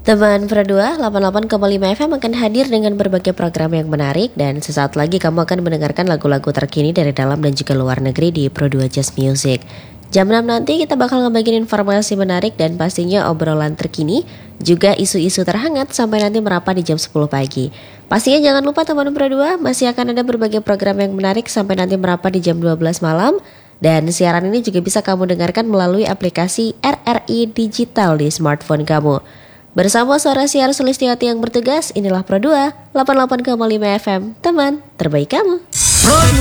Teman Pro 2 88,5 FM akan hadir dengan berbagai program yang menarik dan sesaat lagi kamu akan mendengarkan lagu-lagu terkini dari dalam dan juga luar negeri di Pro 2 Jazz Music. Jam 6 nanti kita bakal ngebagiin informasi menarik dan pastinya obrolan terkini, juga isu-isu terhangat sampai nanti merapat di jam 10 pagi. Pastinya jangan lupa teman Pro 2 masih akan ada berbagai program yang menarik sampai nanti merapat di jam 12 malam. Dan siaran ini juga bisa kamu dengarkan melalui aplikasi RRI Digital di smartphone kamu. Bersama suara siar Sulistiawati yang bertugas, inilah Pro 2 88,5 FM, teman terbaik kamu. Pro 2